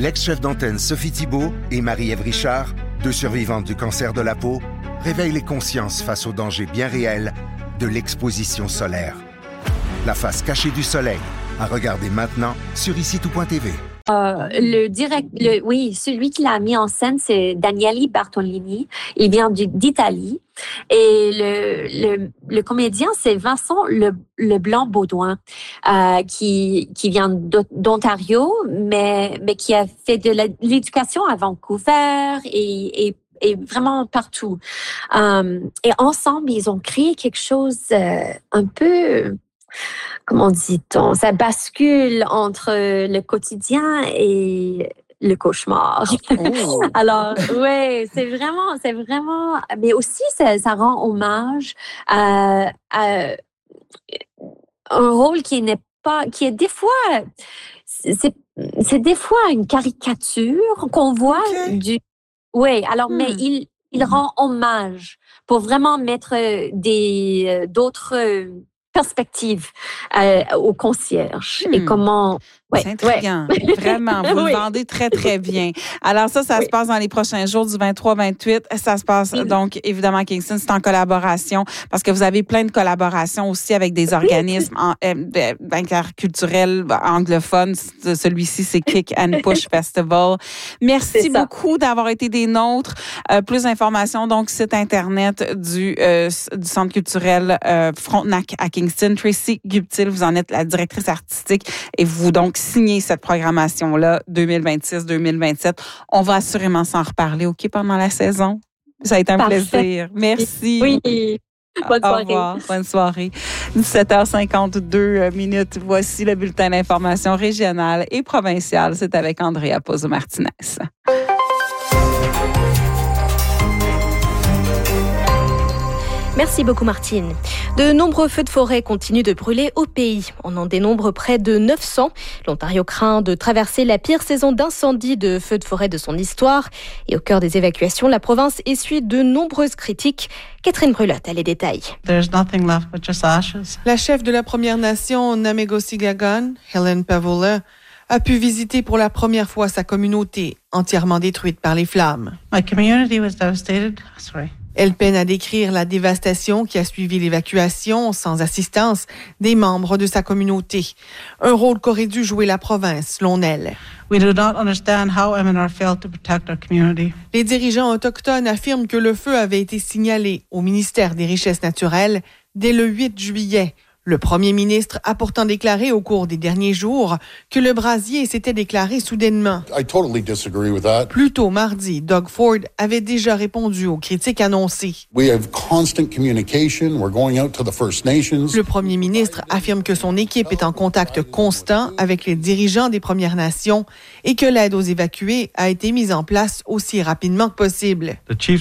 L'ex-chef d'antenne Sophie Thibault et Marie-Ève Richard, 2 survivantes du cancer de la peau, réveillent les consciences face aux dangers bien réels de l'exposition solaire. La face cachée du soleil, à regarder maintenant sur ICITOUT.tv. Celui qui l'a mis en scène, c'est Daniele Bartolini. Il vient d'Italie. Et le comédien, c'est Vincent Leblanc-Baudouin, qui vient d'Ontario, mais qui a fait de l'éducation à Vancouver et vraiment partout. Et ensemble, ils ont créé quelque chose un peu... Comment dit-on? Ça bascule entre le quotidien et le cauchemar. Oh. Alors, ouais, c'est vraiment, mais aussi ça rend hommage à un rôle qui est des fois, c'est des fois une caricature qu'on voit oui, alors, mais il rend hommage pour vraiment mettre d'autres perspective au concierge et comment... C'est intriguant. Vraiment, vous le vendez très, très bien. Alors ça se passe dans les prochains jours du 23-28. Ça se passe donc, évidemment, à Kingston. C'est en collaboration parce que vous avez plein de collaborations aussi avec des organismes interculturels anglophones. Celui-ci, c'est Kick and Push Festival. Merci beaucoup d'avoir été des nôtres. Plus d'informations, donc, site Internet du Centre culturel Frontenac à Kingston. Tracy Guptill, vous en êtes la directrice artistique et vous, donc, signer cette programmation-là 2026-2027. On va assurément s'en reparler, OK, pendant la saison. Ça a été un plaisir. Merci. Oui. Bonne soirée. Au revoir. Bonne soirée. 17h52. Voici le bulletin d'information régionale et provinciale. C'est avec Andrea Pozzo-Martinez. Merci beaucoup, Martine. De nombreux feux de forêt continuent de brûler au pays. On en dénombre près de 900. L'Ontario craint de traverser la pire saison d'incendie de feux de forêt de son histoire. Et au cœur des évacuations, la province essuie de nombreuses critiques. Catherine Brulotte a les détails. La chef de la Première Nation, Namegosigagon, Helen Pavola, a pu visiter pour la première fois sa communauté, entièrement détruite par les flammes. Elle peine à décrire la dévastation qui a suivi l'évacuation, sans assistance, des membres de sa communauté. Un rôle qu'aurait dû jouer la province, selon elle. Les dirigeants autochtones affirment que le feu avait été signalé au ministère des Richesses naturelles dès le 8 juillet. Le premier ministre a pourtant déclaré au cours des derniers jours que le brasier s'était déclaré soudainement. Plus tôt mardi, Doug Ford avait déjà répondu aux critiques annoncées. Le premier ministre affirme que son équipe est en contact constant avec les dirigeants des Premières Nations et que l'aide aux évacués a été mise en place aussi rapidement que possible.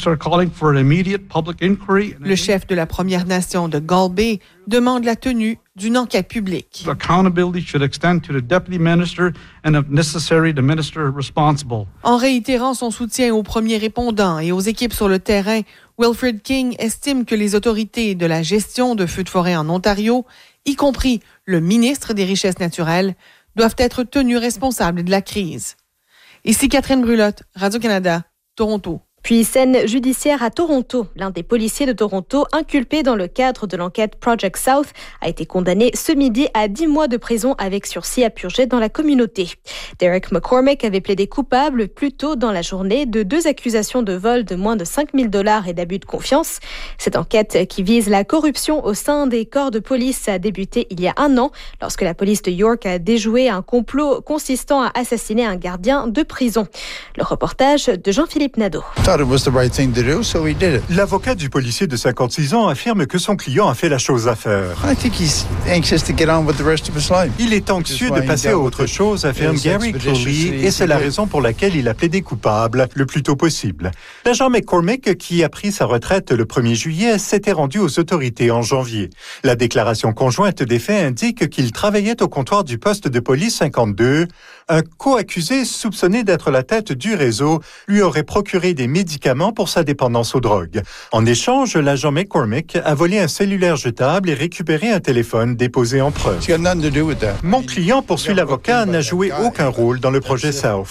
Le chef de la Première Nation de Gull Bay demande la tenue d'une enquête publique. En réitérant son soutien aux premiers répondants et aux équipes sur le terrain, Wilfred King estime que les autorités de la gestion de feux de forêt en Ontario, y compris le ministre des Richesses naturelles, doivent être tenus responsables de la crise. Ici Catherine Brulotte, Radio-Canada, Toronto. Puis scène judiciaire à Toronto. L'un des policiers de Toronto, inculpé dans le cadre de l'enquête Project South, a été condamné ce midi à 10 mois de prison avec sursis à purger dans la communauté. Derek McCormick avait plaidé coupable plus tôt dans la journée de 2 accusations de vol de moins de $5,000 et d'abus de confiance. Cette enquête qui vise la corruption au sein des corps de police a débuté il y a 1 an lorsque la police de York a déjoué un complot consistant à assassiner un gardien de prison. Le reportage de Jean-Philippe Nadeau. L'avocat du policier de 56 ans affirme que son client a fait la chose à faire. Il est anxieux de passer à autre chose, affirme Gary Cooley, et c'est la raison pour laquelle il a plaidé coupable le plus tôt possible. L'agent McCormick, qui a pris sa retraite le 1er juillet, s'était rendu aux autorités en janvier. La déclaration conjointe des faits indique qu'il travaillait au comptoir du poste de police 52. Un co-accusé soupçonné d'être la tête du réseau lui aurait procuré des médicaments pour sa dépendance aux drogues. En échange, l'agent McCormick a volé un cellulaire jetable et récupéré un téléphone déposé en preuve. Mon client, poursuit l'avocat, n'a joué aucun rôle dans le projet South.